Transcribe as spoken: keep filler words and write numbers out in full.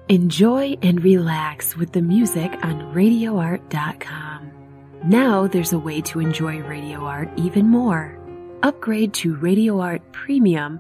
Enjoy and relax with the music on radio art dot com. Now there's a way to enjoy Radio Art even more. Upgrade to Radio Art Premium